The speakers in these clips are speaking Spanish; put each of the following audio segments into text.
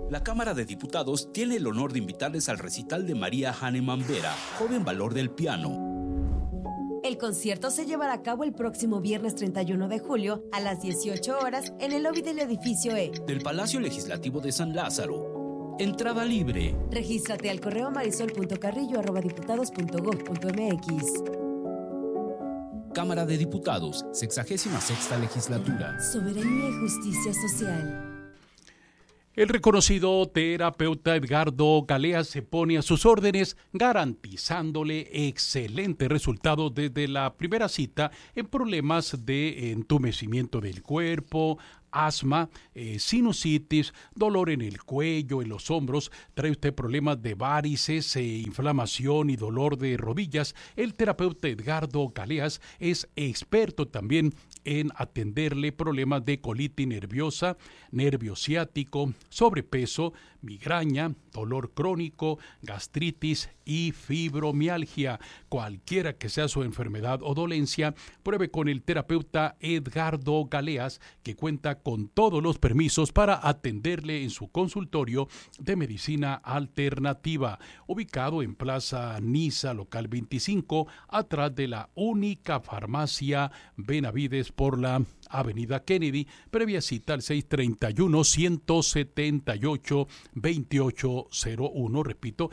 La Cámara de Diputados tiene el honor de invitarles al recital de María Hahnemann Vera, joven valor del piano. El concierto se llevará a cabo el próximo viernes 31 de julio a las 18 horas en el lobby del edificio E del Palacio Legislativo de San Lázaro. Entrada libre. Regístrate al correo marisol.carrillo@diputados.gov.mx. Cámara de Diputados, 66ª Legislatura. Soberanía y justicia social. El reconocido terapeuta Edgardo Galeas se pone a sus órdenes, garantizándole excelentes resultados desde la primera cita en problemas de entumecimiento del cuerpo, asma, sinusitis, dolor en el cuello, en los hombros. Trae usted problemas de varices, inflamación y dolor de rodillas. El terapeuta Edgardo Galeas es experto también en atenderle problemas de colitis nerviosa, nervio ciático, sobrepeso, migraña, dolor crónico, gastritis y fibromialgia. Cualquiera que sea su enfermedad o dolencia, pruebe con el terapeuta Edgardo Galeas, que cuenta con todos los permisos para atenderle en su consultorio de medicina alternativa, ubicado en Plaza Niza, local 25, atrás de la única farmacia Benavides por la Avenida Kennedy. Previa cita al 631-178-2801, repito,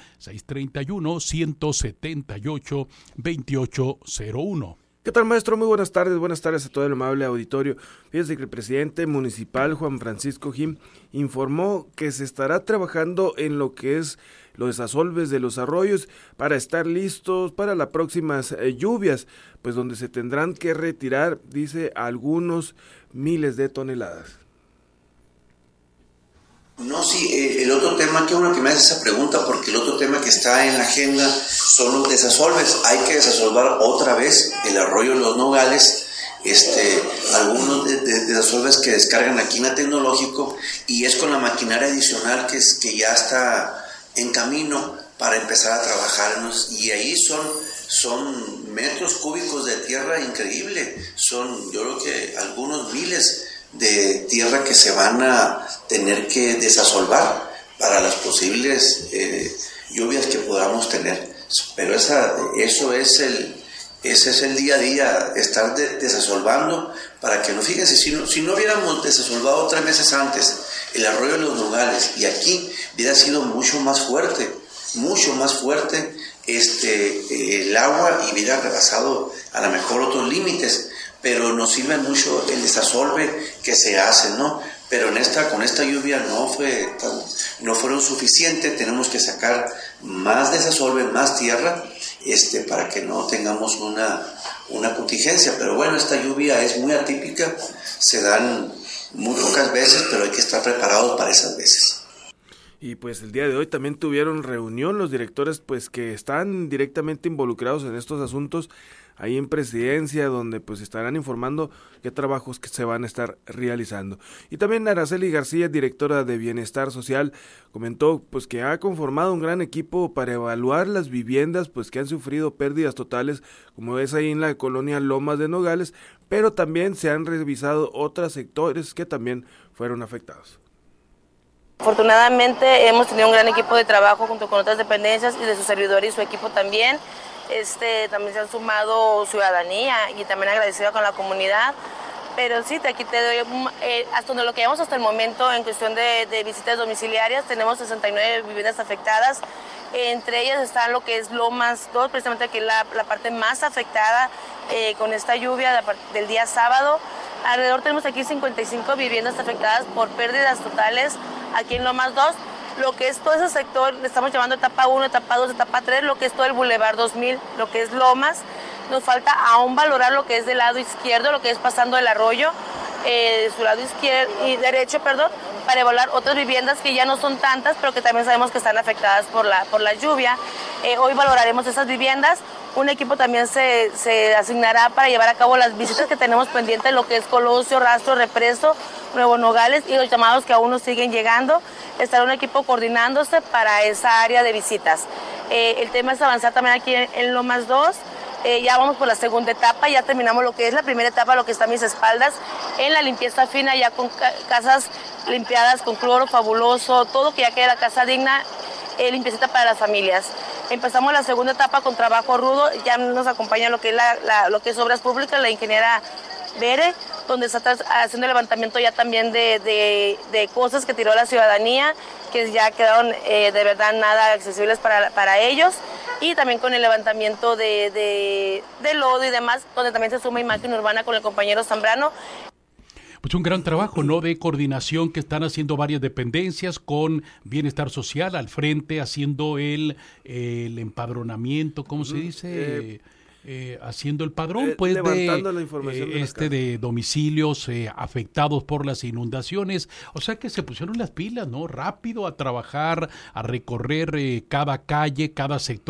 631-178-2801. ¿Qué tal, maestro? Muy buenas tardes a todo el amable auditorio. Fíjese que el presidente municipal, Juan Francisco Jim, informó que se estará trabajando en lo que es los desasolves de los arroyos para estar listos para las próximas lluvias, pues donde se tendrán que retirar, dice, algunos miles de toneladas. No, sí, el otro tema, qué bueno que me haces esa pregunta, porque el otro tema que está en la agenda son los desasolves. Hay que desasolvar otra vez el arroyo Los Nogales, algunos desasolves que descargan aquí en la Tecnológico, y es con la maquinaria adicional que ya está en camino para empezar a trabajar, y ahí son metros cúbicos de tierra increíble, son yo creo que algunos miles de tierra que se van a tener que desasolvar para las posibles lluvias que podamos tener. Pero ese es el día a día, estar desasolvando para que no, fíjense, si no hubiéramos desasolvado 3 meses antes el arroyo de Los Nogales, y aquí hubiera sido mucho más fuerte el agua, y hubiera rebasado a lo mejor otros límites, pero nos sirve mucho el desasolve que se hace, ¿no? Pero con esta lluvia no fueron suficientes, tenemos que sacar más desasolve, más tierra, para que no tengamos una contingencia. Pero bueno, esta lluvia es muy atípica, se dan muy pocas veces, pero hay que estar preparados para esas veces. Y pues el día de hoy también tuvieron reunión los directores pues que están directamente involucrados en estos asuntos ahí en Presidencia, donde pues estarán informando qué trabajos que se van a estar realizando. Y también Araceli García, directora de Bienestar Social, comentó pues que ha conformado un gran equipo para evaluar las viviendas pues que han sufrido pérdidas totales, como es ahí en la colonia Lomas de Nogales, pero también se han revisado otros sectores que también fueron afectados. Afortunadamente hemos tenido un gran equipo de trabajo junto con otras dependencias y de su servidor y su equipo también. También se han sumado ciudadanía y también agradecido con la comunidad. Pero sí, aquí te doy, hasta donde lo que llevamos hasta el momento en cuestión de visitas domiciliarias, tenemos 69 viviendas afectadas. Entre ellas están lo que es Lomas 2, precisamente que es la parte más afectada con esta lluvia del día sábado. Alrededor tenemos aquí 55 viviendas afectadas por pérdidas totales aquí en Lomas 2. Lo que es todo ese sector, le estamos llamando etapa 1, etapa 2, etapa 3, lo que es todo el Boulevard 2000, lo que es Lomas. Nos falta aún valorar lo que es del lado izquierdo, lo que es pasando el arroyo, de su lado izquierdo y derecho, para evaluar otras viviendas que ya no son tantas, pero que también sabemos que están afectadas por la lluvia. Hoy valoraremos esas viviendas. Un equipo también se asignará para llevar a cabo las visitas que tenemos pendientes, lo que es Colosio, Rastro, Represo, Nuevo Nogales y los llamados que aún nos siguen llegando. Estará un equipo coordinándose para esa área de visitas. El tema es avanzar también aquí en Lomas 2. Ya vamos por la segunda etapa, ya terminamos lo que es la primera etapa, lo que está a mis espaldas, en la limpieza fina, ya con casas limpiadas con cloro, fabuloso, todo que ya quede la casa digna, limpiecita para las familias. Empezamos la segunda etapa con trabajo rudo, ya nos acompaña lo que es lo que es obras públicas, la ingeniera Bere, donde está haciendo el levantamiento ya también de cosas que tiró la ciudadanía, que ya quedaron de verdad nada accesibles para ellos, y también con el levantamiento de lodo y demás, donde también se suma Imagen Urbana con el compañero Zambrano. Pues un gran trabajo, ¿no?, de coordinación que están haciendo varias dependencias con Bienestar Social al frente, haciendo el empadronamiento, ¿cómo se dice? Haciendo el padrón, pues, levantando la información de domicilios afectados por las inundaciones. O sea que se pusieron las pilas, ¿no? Rápido a trabajar, a recorrer cada calle, cada sector.